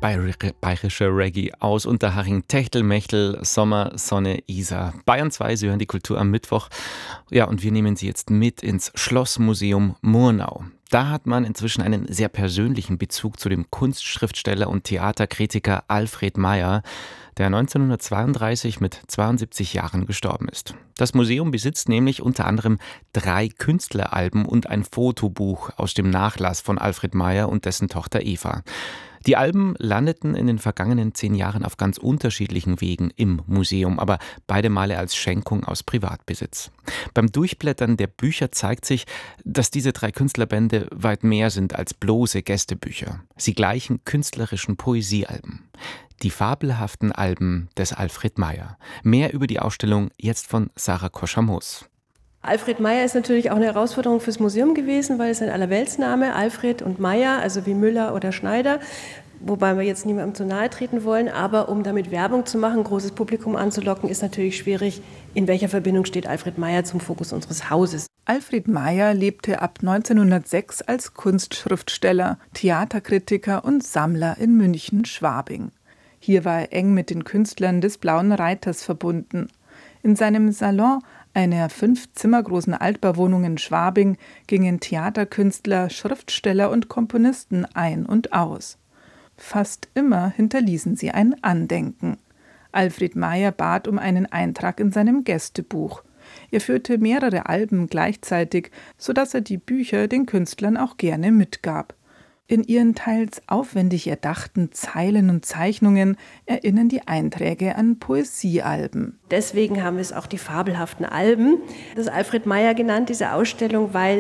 Bayerischer Reggae aus Unterhaching, Techtelmechtel, Sommer, Sonne, Isar. Bayern 2, Sie hören die Kultur am Mittwoch. Ja, und wir nehmen Sie jetzt mit ins Schlossmuseum Murnau. Da hat man inzwischen einen sehr persönlichen Bezug zu dem Kunstschriftsteller und Theaterkritiker Alfred Meyer, der 1932 mit 72 Jahren gestorben ist. Das Museum besitzt nämlich unter anderem 3 Künstleralben und ein Fotobuch aus dem Nachlass von Alfred Meyer und dessen Tochter Eva. Die Alben landeten in den vergangenen 10 Jahren auf ganz unterschiedlichen Wegen im Museum, aber beide Male als Schenkung aus Privatbesitz. Beim Durchblättern der Bücher zeigt sich, dass diese 3 Künstlerbände weit mehr sind als bloße Gästebücher. Sie gleichen künstlerischen Poesiealben. Die fabelhaften Alben des Alfred Meyer. Mehr über die Ausstellung jetzt von Sarah Koschamos. Alfred Meyer ist natürlich auch eine Herausforderung fürs Museum gewesen, weil es ein Allerweltsname, Alfred und Meyer, also wie Müller oder Schneider, wobei wir jetzt niemandem zu nahe treten wollen, aber um damit Werbung zu machen, großes Publikum anzulocken, ist natürlich schwierig, in welcher Verbindung steht Alfred Meyer zum Fokus unseres Hauses. Alfred Meyer lebte ab 1906 als Kunstschriftsteller, Theaterkritiker und Sammler in München-Schwabing. Hier war er eng mit den Künstlern des Blauen Reiters verbunden. In seinem Salon, einer 5 Zimmer großen Altbauwohnung in Schwabing, gingen Theaterkünstler, Schriftsteller und Komponisten ein und aus. Fast immer hinterließen sie ein Andenken. Alfred Meyer bat um einen Eintrag in seinem Gästebuch. Er führte mehrere Alben gleichzeitig, sodass er die Bücher den Künstlern auch gerne mitgab. In ihren teils aufwendig erdachten Zeilen und Zeichnungen erinnern die Einträge an Poesiealben. Deswegen haben wir es auch die fabelhaften Alben. Das ist Alfred Meyer genannt, diese Ausstellung, weil